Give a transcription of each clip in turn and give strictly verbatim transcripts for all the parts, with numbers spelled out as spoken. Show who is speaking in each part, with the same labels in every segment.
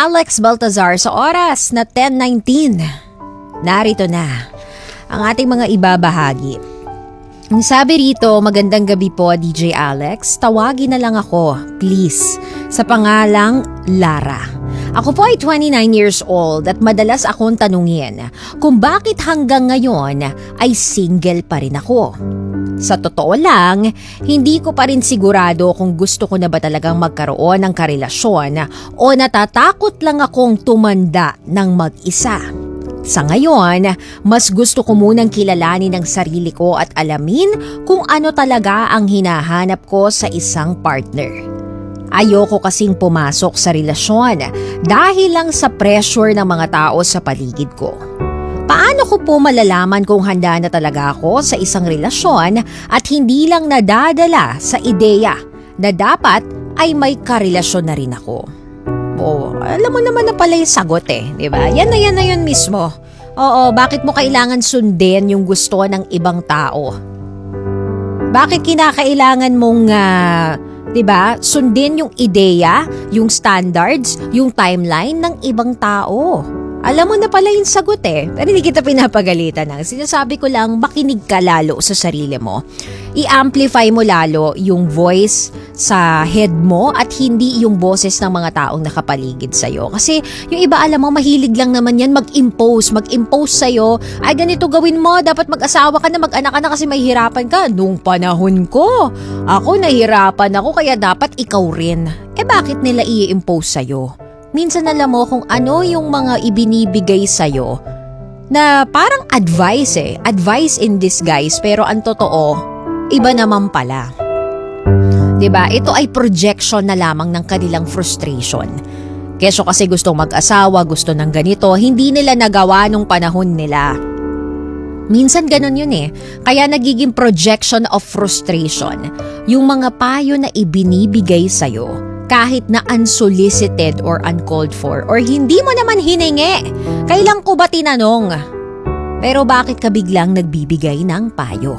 Speaker 1: Alex Baltazar sa oras na ten nineteen. Narito na ang ating mga ibabahagi. Ang sabi rito, magandang gabi po D J Alex, tawagin na lang ako, please, sa pangalang Lara. Ako po ay twenty-nine years old at madalas akong tanungin kung bakit hanggang ngayon ay single pa rin ako. Sa totoo lang, hindi ko pa rin sigurado kung gusto ko na ba talagang magkaroon ng karelasyon o natatakot lang akong tumanda ng mag-isa. Sa ngayon, mas gusto ko munang kilalanin ang sarili ko at alamin kung ano talaga ang hinahanap ko sa isang partner. Ayoko kasing pumasok sa relasyon dahil lang sa pressure ng mga tao sa paligid ko. Paano ko po malalaman kung handa na talaga ako sa isang relasyon at hindi lang nadadala sa ideya na dapat ay may karelasyon na rin ako? Oo, alam mo naman na pala yung sagot eh, di ba? Yan na yan na yun mismo. Oo, bakit mo kailangan sundin yung gusto ng ibang tao? Bakit kinakailangan mong, uh, di ba, sundin yung ideya, yung standards, yung timeline ng ibang tao? Alam mo na pala yung sagot eh, pero hindi kita pinapagalitan ng. Sinasabi ko lang, makinig ka lalo sa sarili mo. I-amplify mo lalo yung voice sa head mo at hindi yung boses ng mga taong nakapaligid sa'yo. Kasi yung iba alam mo, mahilig lang naman yan mag-impose, mag-impose sa'yo. Ay ganito gawin mo, dapat mag-asawa ka na, mag-anak ka na kasi mahihirapan ka. Nung panahon ko, ako nahirapan ako kaya dapat ikaw rin. Eh bakit nila i-impose sa'yo? Minsan alam mo kung ano yung mga ibinibigay sa'yo na parang advice eh. Advice in disguise pero ang totoo, iba naman pala. Diba? Ito ay projection na lamang ng kanilang frustration. Keso kasi gustong mag-asawa, gusto ng ganito, hindi nila nagawa nung panahon nila. Minsan ganun yun eh. Kaya nagiging projection of frustration. Yung mga payo na ibinibigay sa'yo. Kahit na unsolicited or uncalled for or hindi mo naman hiningi. Kailan ko ba tinanong? Pero bakit ka biglang nagbibigay ng payo?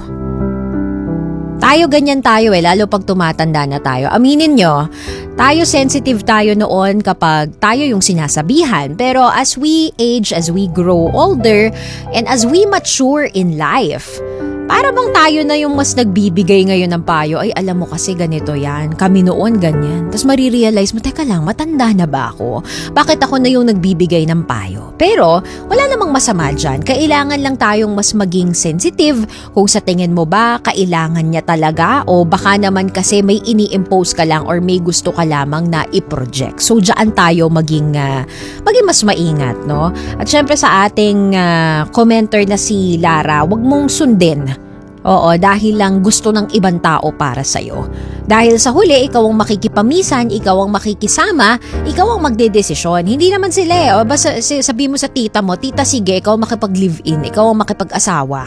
Speaker 1: Tayo ganyan tayo eh, lalo pag tumatanda na tayo. Aminin nyo, tayo sensitive tayo noon kapag tayo yung sinasabihan. Pero as we age, as we grow older, and as we mature in life, para bang tayo na yung mas nagbibigay ngayon ng payo, ay alam mo kasi ganito yan, kami noon ganyan. Tapos marirealize mo, teka lang, matanda na ba ako? Bakit ako na yung nagbibigay ng payo? Pero wala namang masama dyan, kailangan lang tayong mas maging sensitive kung sa tingin mo ba, kailangan niya talaga o baka naman kasi may ini-impose ka lang or may gusto ka lamang na i-project. So dyan tayo maging, uh, maging mas maingat, no? At syempre sa ating uh, commenter na si Lara, wag mong sundin. Oo, dahil lang gusto ng ibang tao para sa'yo. Dahil sa huli, ikaw ang makikipamisan, ikaw ang makikisama, ikaw ang magdedesisyon. Hindi naman sila eh. O, basta sabi mo sa tita mo, tita sige, ikaw ang makipag-live-in, ikaw ang makipag-asawa.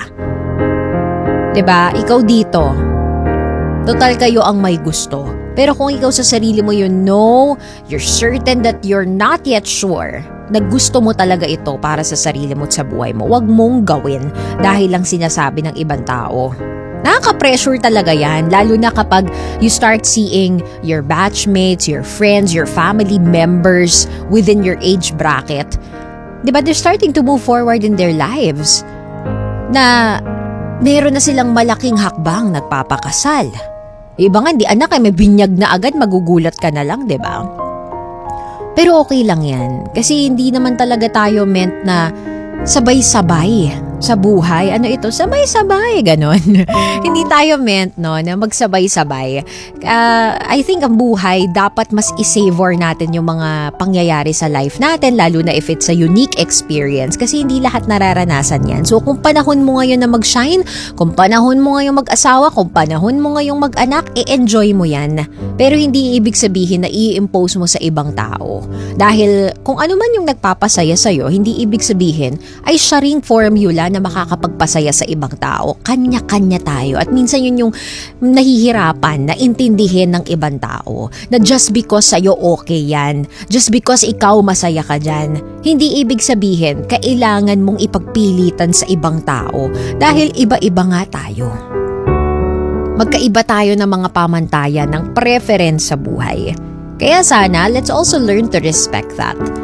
Speaker 1: Diba? Ikaw dito. Total kayo ang may gusto. Pero kung ikaw sa sarili mo you know, you're certain that you're not yet sure na gusto mo talaga ito para sa sarili mo at sa buhay mo, wag mong gawin dahil lang sinasabi ng ibang tao. Nakaka-pressure talaga yan, lalo na kapag you start seeing your batchmates, your friends, your family members within your age bracket. Diba, they're starting to move forward in their lives na meron na silang malaking hakbang, nagpapakasal. Iba nga, di anak ay may binyag na agad, magugulat ka na lang, diba? Pero okay lang yan. Kasi hindi naman talaga tayo meant na sabay-sabay sa buhay. Ano ito? Sabay-sabay. Ganon. Hindi tayo meant no, na magsabay-sabay. Uh, I think ang buhay, dapat mas i-savor natin yung mga pangyayari sa life natin, lalo na if it's a unique experience. Kasi hindi lahat nararanasan yan. So kung panahon mo ngayon na mag-shine, kung panahon mo ngayon mag-asawa, kung panahon mo ngayong mag-anak, i-enjoy mo yan. Pero hindi ibig sabihin na i-impose mo sa ibang tao. Dahil kung ano man yung nagpapasaya sa'yo, hindi ibig sabihin ay siya ring formula na makakapagpasaya sa ibang tao. Kanya-kanya tayo. At minsan yun yung nahihirapan na intindihin ng ibang tao. Na just because sa'yo okay yan. Just because ikaw masaya ka dyan. Hindi ibig sabihin kailangan mong ipagpilitan sa ibang tao. Dahil iba-iba nga tayo. Magkaiba tayo ng mga pamantayan ng preference sa buhay. Kaya sana, let's also learn to respect that.